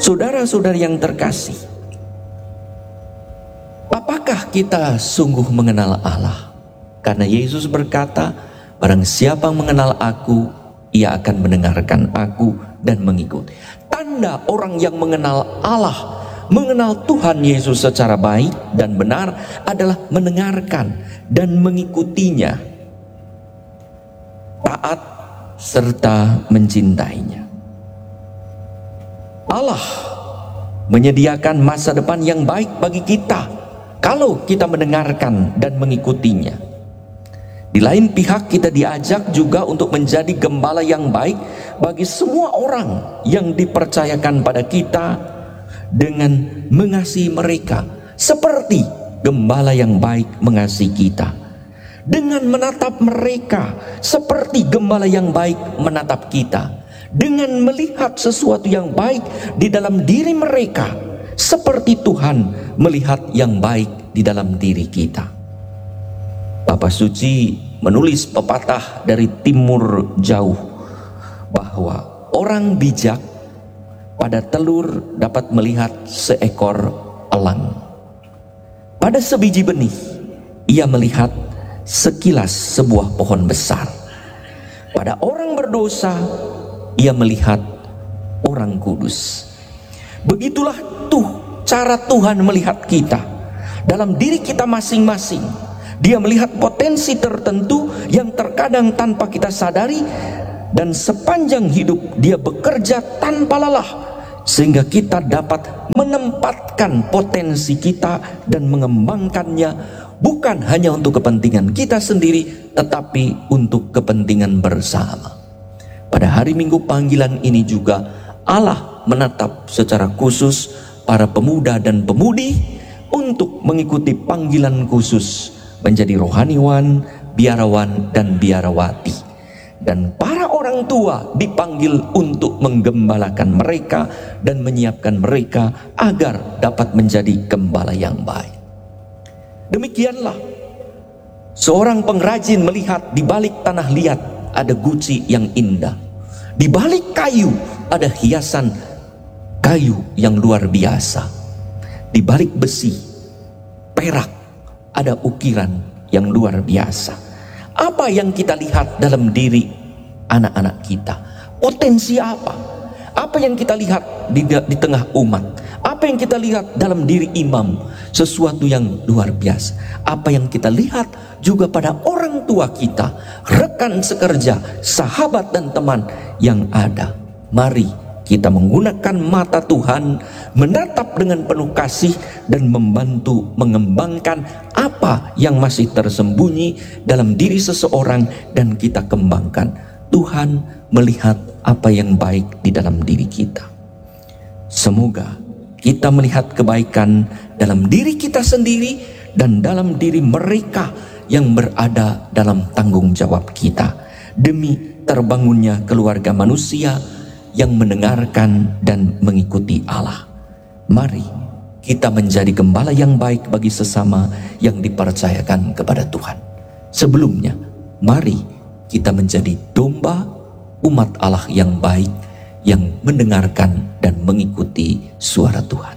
Saudara-saudari yang terkasih, apakah kita sungguh mengenal Allah? Karena Yesus berkata, barang siapa mengenal aku, ia akan mendengarkan aku dan mengikut. Tanda orang yang mengenal Allah, mengenal Tuhan Yesus secara baik dan benar adalah mendengarkan dan mengikutinya, taat serta mencintainya. Allah menyediakan masa depan yang baik bagi kita kalau kita mendengarkan dan mengikutinya. Di lain pihak, kita diajak juga untuk menjadi gembala yang baik bagi semua orang yang dipercayakan pada kita dengan mengasihi mereka seperti gembala yang baik mengasihi kita, dengan menatap mereka seperti gembala yang baik menatap kita, dengan melihat sesuatu yang baik di dalam diri mereka seperti Tuhan melihat yang baik di dalam diri kita. Bapak Suci menulis pepatah dari timur jauh bahwa orang bijak pada telur dapat melihat seekor elang. Pada sebiji benih ia melihat sekilas sebuah pohon besar. Pada orang berdosa ia melihat orang kudus. Begitulah cara Tuhan melihat kita. Dalam diri kita masing-masing, Dia melihat potensi tertentu yang terkadang tanpa kita sadari, dan sepanjang hidup Dia bekerja tanpa lelah sehingga kita dapat menempatkan potensi kita dan mengembangkannya, bukan hanya untuk kepentingan kita sendiri, tetapi untuk kepentingan bersama. Pada hari Minggu panggilan ini juga Allah menatap secara khusus para pemuda dan pemudi untuk mengikuti panggilan khusus menjadi rohaniwan, biarawan dan biarawati. Dan para orang tua dipanggil untuk menggembalakan mereka dan menyiapkan mereka agar dapat menjadi gembala yang baik. Demikianlah seorang pengrajin melihat di balik tanah liat ada guci yang indah. Di balik kayu ada hiasan kayu yang luar biasa. Di balik besi, perak, ada ukiran yang luar biasa. Apa yang kita lihat dalam diri anak-anak kita? Potensi apa? Apa yang kita lihat di tengah umat? Apa yang kita lihat dalam diri imam? Sesuatu yang luar biasa. Apa yang kita lihat juga pada orang tua kita, rekan sekerja, sahabat dan teman yang ada. Mari kita menggunakan mata Tuhan, menatap dengan penuh kasih dan membantu mengembangkan apa yang masih tersembunyi dalam diri seseorang dan kita kembangkan. Tuhan melihat apa yang baik di dalam diri kita. Semoga kita melihat kebaikan dalam diri kita sendiri dan dalam diri mereka yang berada dalam tanggung jawab kita, demi terbangunnya keluarga manusia yang mendengarkan dan mengikuti Allah. Mari kita menjadi gembala yang baik bagi sesama yang dipercayakan kepada Tuhan. Sebelumnya, mari kita menjadi domba umat Allah yang baik, yang mendengarkan dan mengikuti suara Tuhan.